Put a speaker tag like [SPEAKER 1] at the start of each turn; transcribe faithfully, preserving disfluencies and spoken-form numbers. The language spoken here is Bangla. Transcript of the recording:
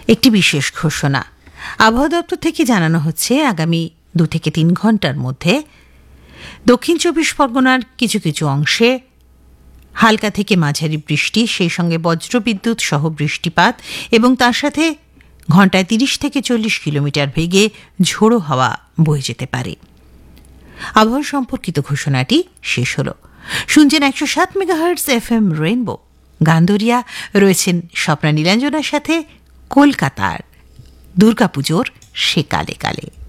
[SPEAKER 1] একটি বিশেষ ঘোষণা। আবহাওয়া দপ্তর থেকে জানানো হচ্ছে আগামী দু থেকে তিন ঘন্টার মধ্যে দক্ষিণ চব্বিশ পরগনার কিছু কিছু অংশে হালকা থেকে মাঝারি বৃষ্টি, সেই সঙ্গে বজ্রবিদ্যুৎ সহ বৃষ্টিপাত এবং তার সাথে ঘন্টায় তিরিশ থেকে চল্লিশ কিলোমিটার বেগে ঝোড়ো হাওয়া বয়ে যেতে পারে। আবহাওয়া সম্পর্কিত ঘোষণাটি শেষ হল। শুনছেন একশো সাত মেগাহার্টজ এফ এম রেইনবো গান্দরিয়া। রয়েছেন স্বপ্না নীলাঞ্জনার সাথে কলকাতার দুর্গাপুজোর সে কালে কালে।